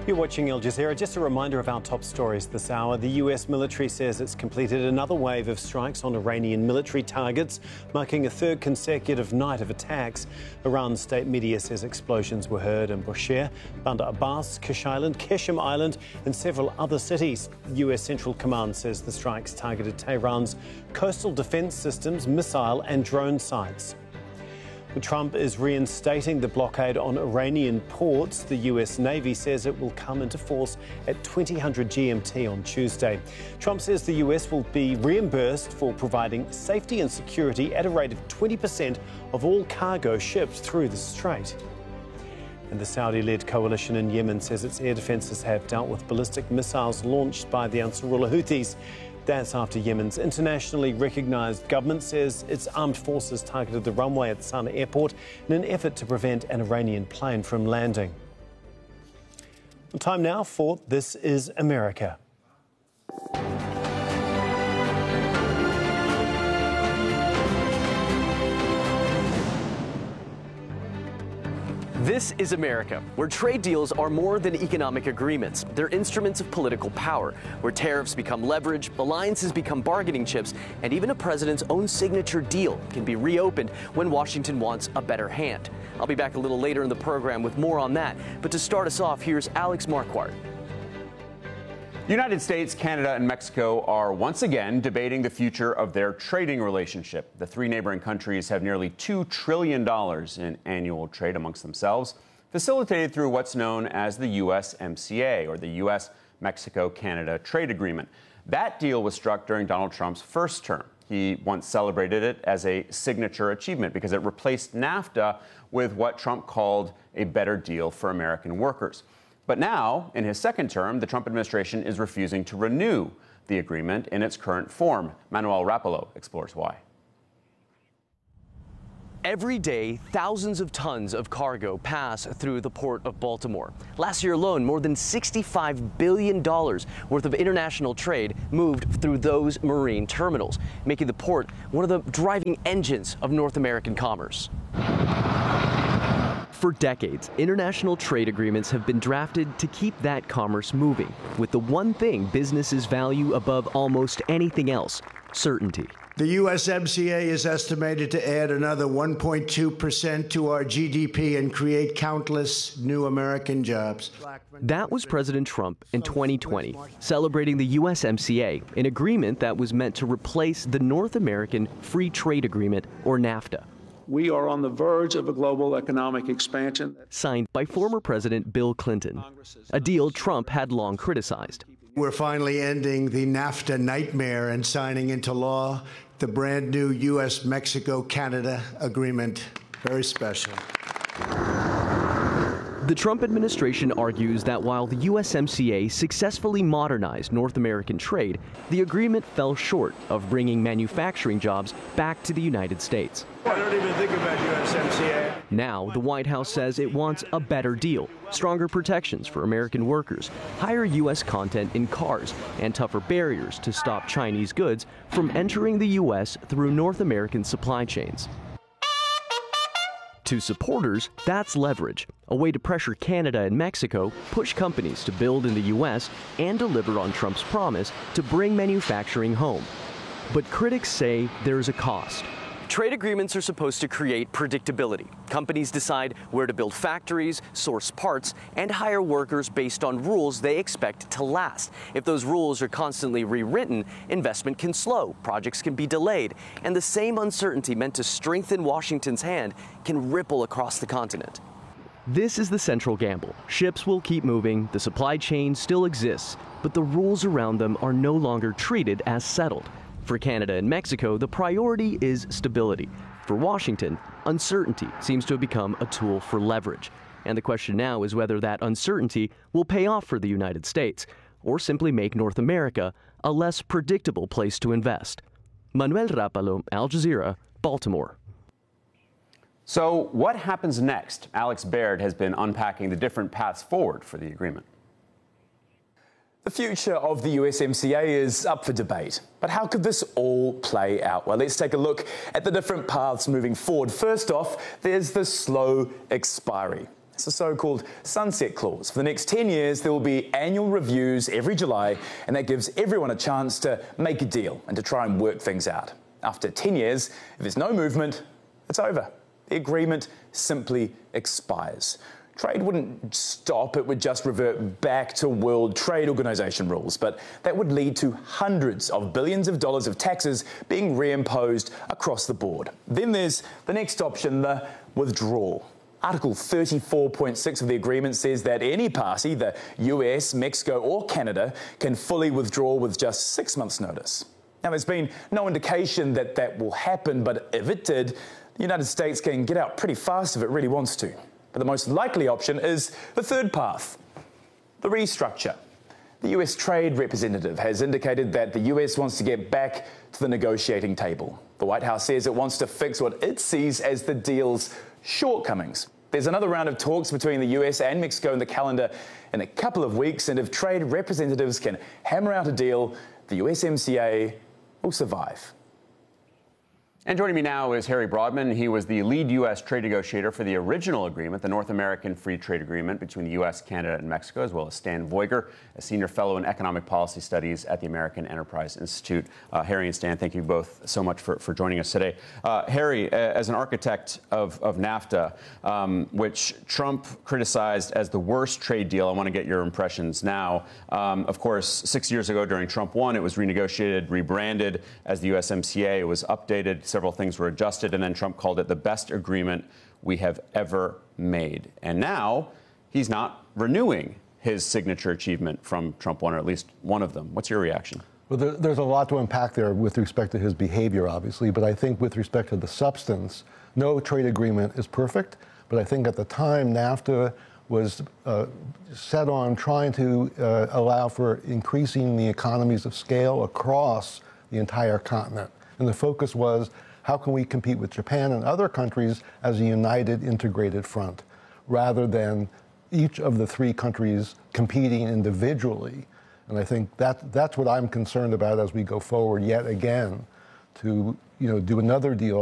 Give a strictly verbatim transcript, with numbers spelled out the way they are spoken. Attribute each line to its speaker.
Speaker 1: You're watching Al Jazeera. Just a reminder of our top stories this hour. The U S military says it's completed another wave of strikes on Iranian military targets, marking a third consecutive night of attacks. Iran's state media says explosions were heard in Bushehr, Bandar Abbas, Kish Island, Qeshm Island and several other cities. U S Central Command says the strikes targeted Tehran's coastal defence systems, missile and drone sites. Trump is reinstating the blockade on Iranian ports. The U S Navy says it will come into force at twenty hundred G M T on Tuesday. Trump says the U S will be reimbursed for providing safety and security at a rate of twenty percent of all cargo shipped through the strait. And the Saudi-led coalition in Yemen says its air defences have dealt with ballistic missiles launched by the Ansarullah Houthis. That's after Yemen's internationally recognised government says its armed forces targeted the runway at Sana'a airport in an effort to prevent an Iranian plane from landing. Time now for This is America.
Speaker 2: This is America, where trade deals are more than economic agreements. They're instruments of political power, where tariffs become leverage, alliances become bargaining chips, and even a president's own signature deal can be reopened when Washington wants a better hand. I'll be back a little later in the program with more on that. But to start us off, here's Alex Marquardt.
Speaker 3: The United States, Canada, and Mexico are once again debating the future of their trading relationship. The three neighboring countries have nearly two trillion dollars in annual trade amongst themselves, facilitated through what's known as the U S M C A, or the U S Mexico Canada Trade Agreement. That deal was struck during Donald Trump's first term. He once celebrated it as a signature achievement because it replaced NAFTA with what Trump called a better deal for American workers. But now, in his second term, the Trump administration is refusing to renew the agreement in its current form. Manuel Rapallo explores why.
Speaker 2: Every day, thousands of tons of cargo pass through the port of Baltimore. Last year alone, more than sixty-five billion dollars worth of international trade moved through those marine terminals, making the port one of the driving engines of North American commerce. For decades, international trade agreements have been drafted to keep that commerce moving, with the one thing businesses value above almost anything else: certainty.
Speaker 4: The U S M C A is estimated to add another one point two percent to our G D P and create countless new American jobs.
Speaker 2: That was President Trump in twenty twenty, celebrating the U S M C A, an agreement that was meant to replace the North American Free Trade Agreement, or NAFTA.
Speaker 5: We are on the verge of a global economic expansion.
Speaker 2: Signed by former President Bill Clinton, a deal Trump had long criticized.
Speaker 4: We're finally ending the NAFTA nightmare and signing into law the brand new U S Mexico Canada agreement. Very special.
Speaker 2: The Trump administration argues that while the U S M C A successfully modernized North American trade, the agreement fell short of bringing manufacturing jobs back to the United States.
Speaker 4: I don't even think about U S M C A.
Speaker 2: Now, the White House says it wants a better deal, stronger protections for American workers, higher U S content in cars, and tougher barriers to stop Chinese goods from entering the U S through North American supply chains. To supporters, that's leverage, a way to pressure Canada and Mexico, push companies to build in the U S, and deliver on Trump's promise to bring manufacturing home. But critics say there's a cost. Trade agreements are supposed to create predictability. Companies decide where to build factories, source parts, and hire workers based on rules they expect to last. If those rules are constantly rewritten, investment can slow, projects can be delayed, and the same uncertainty meant to strengthen Washington's hand can ripple across the continent. This is the central gamble. Ships will keep moving, the supply chain still exists, but the rules around them are no longer treated as settled. For Canada and Mexico, the priority is stability. For Washington, uncertainty seems to have become a tool for leverage. And the question now is whether that uncertainty will pay off for the United States, or simply make North America a less predictable place to invest. Manuel Rapallo, Al Jazeera, Baltimore.
Speaker 3: So what happens next? Alex Baird has been unpacking the different paths forward for the agreement.
Speaker 6: The future of the U S M C A is up for debate. But how could this all play out? Well, let's take a look at the different paths moving forward. First off, there's the slow expiry. It's the so-called sunset clause. For the next ten years, there will be annual reviews every July, and that gives everyone a chance to make a deal and to try and work things out. After ten years, if there's no movement, it's over. The agreement simply expires. Trade wouldn't stop, it would just revert back to World Trade Organization rules, but that would lead to hundreds of billions of dollars of taxes being reimposed across the board. Then there's the next option, the withdrawal. Article thirty-four point six of the agreement says that any party, the U S, Mexico or Canada, can fully withdraw with just six months' notice. Now, there's been no indication that that will happen, but if it did, the United States can get out pretty fast if it really wants to. But the most likely option is the third path, the restructure. The U S Trade Representative has indicated that the U S wants to get back to the negotiating table. The White House says it wants to fix what it sees as the deal's shortcomings. There's another round of talks between the U S and Mexico in the calendar in a couple of weeks, and if trade representatives can hammer out a deal, the U S M C A will survive.
Speaker 3: And joining me now is Harry Broadman. He was the lead U S trade negotiator for the original agreement, the North American Free Trade Agreement between the U S, Canada, and Mexico, as well as Stan Voiger, a senior fellow in economic policy studies at the American Enterprise Institute. Uh, Harry and Stan, thank you both so much for, for joining us today. Uh, Harry, as an architect of, of NAFTA, um, which Trump criticized as the worst trade deal, I want to get your impressions now. Um, of course, six years ago during Trump one, it was renegotiated, rebranded as the U S M C A. It was updated. Several things were adjusted, and then Trump called it the best agreement we have ever made. And now he's not renewing his signature achievement from Trump one, or at least one of them. What's your reaction?
Speaker 7: Well, there, there's a lot to unpack there with respect to his behavior, obviously, but I think with respect to the substance, no trade agreement is perfect, but I think at the time NAFTA was uh, set on trying to uh, allow for increasing the economies of scale across the entire continent. And the focus was, how can we compete with Japan and other countries as a united, integrated front, rather than each of the three countries competing individually? And I think that that's what I'm concerned about as we go forward yet again to, you know, do another deal